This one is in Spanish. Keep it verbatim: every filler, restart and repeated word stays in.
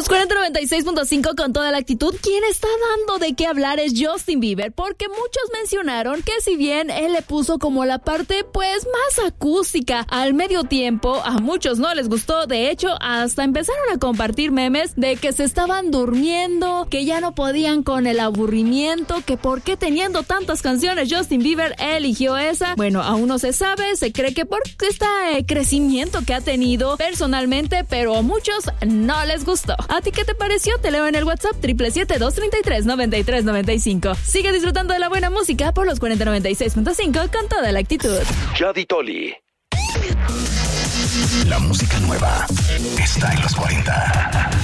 los cuarenta noventa y seis punto cinco con toda la actitud. Quien está dando de qué hablar es Justin Bieber, porque muchos mencionaron que si bien él le puso como la parte pues más acústica al medio tiempo, a muchos no les gustó. De hecho, hasta empezaron a compartir memes de que se estaban durmiendo, que ya no podían con el aburrimiento, que por qué teniendo tantas canciones Justin Bieber eligió esa. Bueno, aún no se sabe, se cree que por este crecimiento que ha tenido personalmente, pero a muchos no les gustó. ¿A ti qué te pareció? Te leo en el WhatsApp siete siete siete, dos tres tres, nueve tres nueve cinco. Sigue disfrutando de la buena música por los cuarenta noventa y seis punto cinco con toda la actitud. Yadi Toli. La música nueva está en los cuarenta.